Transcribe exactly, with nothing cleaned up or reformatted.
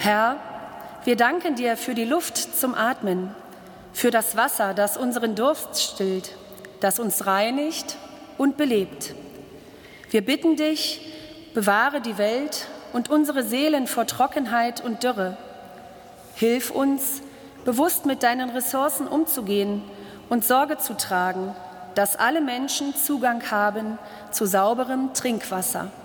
Herr, wir danken dir für die Luft zum Atmen, für das Wasser, das unseren Durst stillt, das uns reinigt und belebt. Wir bitten dich, bewahre die Welt und unsere Seelen vor Trockenheit und Dürre. Hilf uns, bewusst mit deinen Ressourcen umzugehen und Sorge zu tragen, dass alle Menschen Zugang haben zu sauberem Trinkwasser.